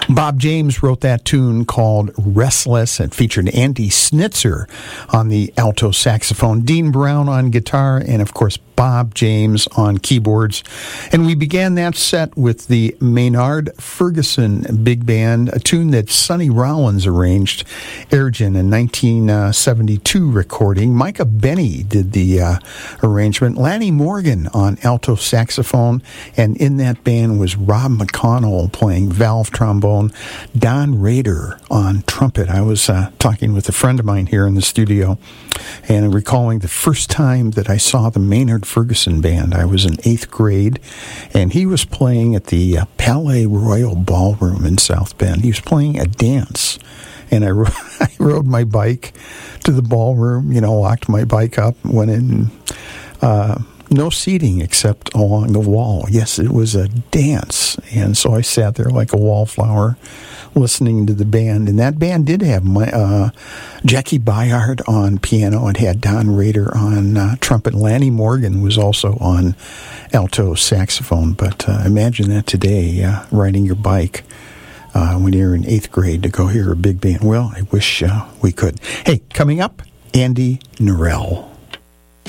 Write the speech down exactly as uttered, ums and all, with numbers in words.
Bob James wrote that tune called Restless. It featured Andy Snitzer on the alto saxophone, Dean Brown on guitar, and of course Bob James on keyboards. And we began that set with the Maynard Ferguson Big Band, a tune that Sonny Rollins arranged, aired in a nineteen seventy-two recording. Micah Benny did the uh, arrangement, Lanny Morgan on alto saxophone, and in that band was Rob McConnell playing valve trombone, Don Rader on trumpet. I was uh, talking with a friend of mine here in the studio and recalling the first time that I saw the Maynard Ferguson Band. I was in eighth grade, and he was playing at the uh, Palais Royal Ballroom in South Bend. He was playing a dance, and I, ro- I rode my bike to the ballroom, you know, locked my bike up, went in, uh, no seating except along the wall. Yes, it was a dance, and so I sat there like a wallflower listening to the band. And that band did have my uh, Jackie Byard on piano. It had Don Rader on uh, trumpet. Lanny Morgan was also on alto saxophone. But uh, imagine that today, uh, riding your bike uh, when you're in eighth grade to go hear a big band. Well, I wish uh, we could. Hey, coming up, Andy Narell.